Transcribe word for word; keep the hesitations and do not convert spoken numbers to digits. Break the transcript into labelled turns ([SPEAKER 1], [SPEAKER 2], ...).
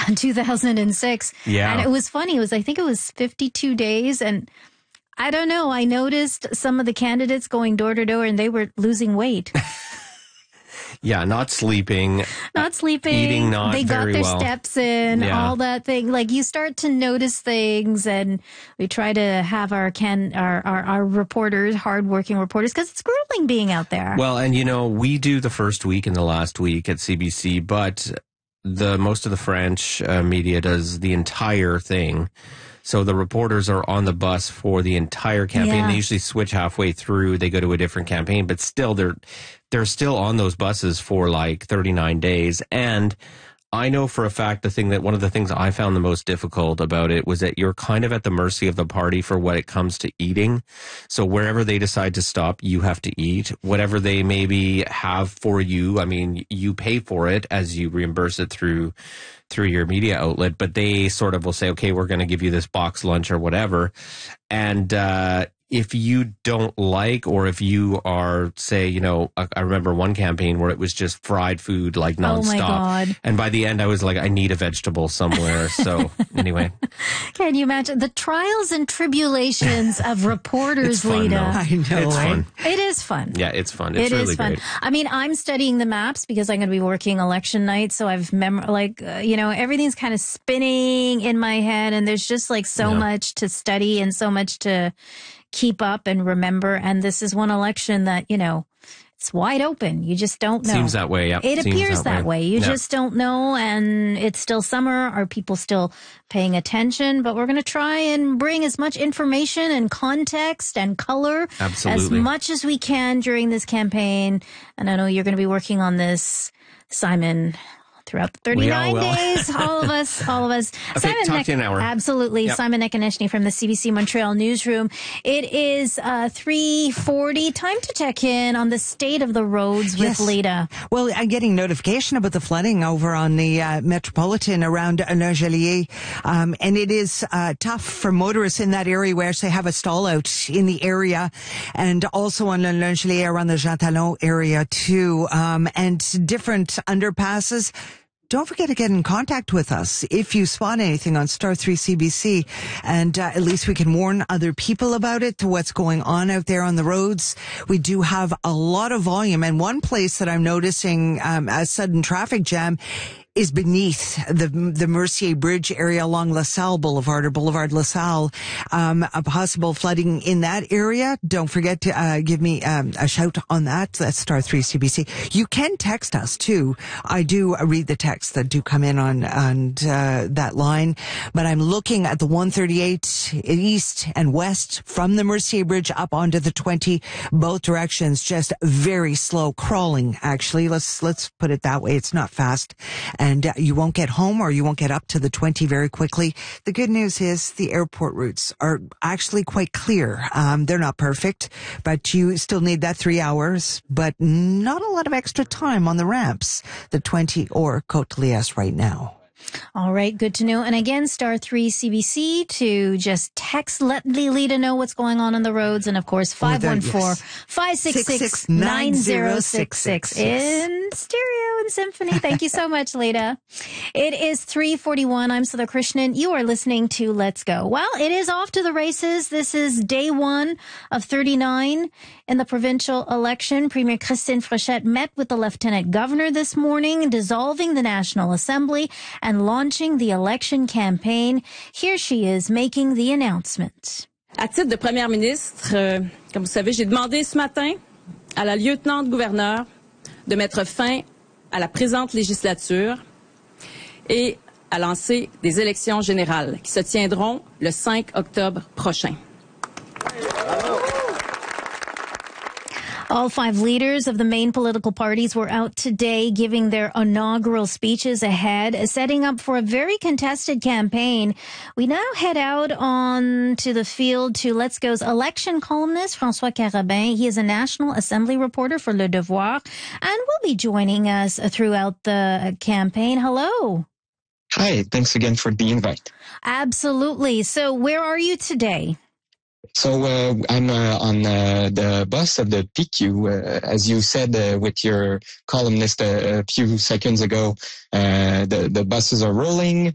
[SPEAKER 1] in two thousand six.
[SPEAKER 2] Yeah.
[SPEAKER 1] And it was funny. It was, I think it was fifty-two days. And I don't know. I noticed some of the candidates going door to door and they were losing weight.
[SPEAKER 2] Yeah, not sleeping.
[SPEAKER 1] Not sleeping.
[SPEAKER 2] Eating not
[SPEAKER 1] They got
[SPEAKER 2] very
[SPEAKER 1] their
[SPEAKER 2] well.
[SPEAKER 1] steps in,
[SPEAKER 2] Yeah.
[SPEAKER 1] all that thing. Like you start to notice things, and we try to have our can our our, our reporters, hardworking reporters, because it's grueling being out there.
[SPEAKER 2] Well, and you know, we do the first week and the last week at C B C, but the most of the French uh, media does the entire thing. So the reporters are on the bus for the entire campaign.
[SPEAKER 1] Yeah.
[SPEAKER 2] They usually switch halfway through. They go to a different campaign, but still they're they're still on those buses for like thirty-nine days. And I know for a fact the thing that one of the things I found the most difficult about it was that you're kind of at the mercy of the party for what it comes to eating. So wherever they decide to stop, you have to eat. Whatever they maybe have for you, I mean, you pay for it as you reimburse it through through your media outlet, but they sort of will say, okay, we're going to give you this box lunch or whatever. And uh, if you don't like, or if you are, say, you know, I, I remember one campaign where it was just fried food, like nonstop.
[SPEAKER 1] Oh my God.
[SPEAKER 2] And by the end, I was like, I need a vegetable somewhere. So anyway.
[SPEAKER 1] Can you imagine the trials and tribulations of reporters,
[SPEAKER 2] It's fun,
[SPEAKER 1] Lita?
[SPEAKER 2] though.
[SPEAKER 3] I know.
[SPEAKER 2] It's
[SPEAKER 3] right?
[SPEAKER 2] fun.
[SPEAKER 1] It is fun.
[SPEAKER 2] Yeah, it's fun. It's
[SPEAKER 1] It
[SPEAKER 2] really
[SPEAKER 1] is fun.
[SPEAKER 2] great.
[SPEAKER 1] I mean, I'm studying the maps because I'm going to be working election night. So I've mem like, uh, you know, everything's kind of spinning in my head, and there's just like so
[SPEAKER 2] Yeah.
[SPEAKER 1] much to study and so much to keep up and remember. And this is one election that, you know, it's wide open. You just don't know.
[SPEAKER 2] Seems that way. Yep.
[SPEAKER 1] It
[SPEAKER 2] Seems
[SPEAKER 1] appears that way. You
[SPEAKER 2] Yep.
[SPEAKER 1] just don't know. And it's still summer. Are people still paying attention? But we're going to try and bring as much information and context and color
[SPEAKER 2] Absolutely.
[SPEAKER 1] as much as we can during this campaign. And I know you're going to be working on this, Simon, throughout the thirty-nine
[SPEAKER 2] We all will.
[SPEAKER 1] days. All of us, all of us.
[SPEAKER 2] Okay, talk to you in an hour.
[SPEAKER 1] Absolutely.
[SPEAKER 2] Yep.
[SPEAKER 1] Simon Nekonechny from the C B C Montreal newsroom. It is uh, three forty. Time to check in on the state of the roads
[SPEAKER 3] Yes.
[SPEAKER 1] with Lita.
[SPEAKER 3] Well, I'm getting notification about the flooding over on the uh, Metropolitan around Langelier. Um, and it is uh, tough for motorists in that area where they have a stall out in the area, and also on Langelier around the Jean Talon area too, um, and different underpasses. Don't forget to get in contact with us if you spot anything on Star three C B C, and uh, at least we can warn other people about it, to what's going on out there on the roads. We do have a lot of volume, and one place that I'm noticing um, a sudden traffic jam is beneath the the Mercier Bridge area along LaSalle Boulevard or Boulevard LaSalle. Um, a possible flooding in that area. Don't forget to uh, give me um, a shout on that. That's Star three C B C. You can text us too. I do read the texts that do come in on on uh, that line. But I'm looking at the one thirty-eight east and west from the Mercier Bridge up onto the twenty, both directions. Just very slow crawling. Actually, let's let's put it that way. It's not fast. And uh, you won't get home, or you won't get up to the twenty very quickly. The good news is the airport routes are actually quite clear. Um, they're not perfect, but you still need that three hours, but not a lot of extra time on the ramps, the twenty or Côte-de-Liesse right now.
[SPEAKER 1] All right, good to know. And again, star three C B C to just text, let Lita know what's going on on the roads. And of course, five one four, five six six, nine zero six six in stereo and symphony. Thank you so much, Lita. It is three forty-one. I'm Sudha Krishnan. You are listening to Let's Go. Well, it is off to the races. This is day one of thirty-nine in the provincial election. Premier Christine Fréchette met with the Lieutenant Governor this morning, dissolving the National Assembly and launching the election campaign. Here she is making the announcement.
[SPEAKER 4] À titre de première ministre, euh, comme vous savez, j'ai demandé ce matin à la lieutenant-gouverneur de mettre fin à la présente législature et à lancer des élections générales qui se tiendront le cinq octobre prochain.
[SPEAKER 1] All five leaders of the main political parties were out today giving their inaugural speeches ahead, setting up for a very contested campaign. We now head out on to the field to Let's Go's election columnist, François Carabin. He is a National Assembly reporter for Le Devoir and will be joining us throughout the campaign. Hello.
[SPEAKER 5] Hi, thanks again for the invite.
[SPEAKER 1] Absolutely. So where are you today?
[SPEAKER 5] So uh, I'm uh, on uh, the bus of the P Q, uh, as you said uh, with your columnist a, a few seconds ago. Uh, the the buses are rolling.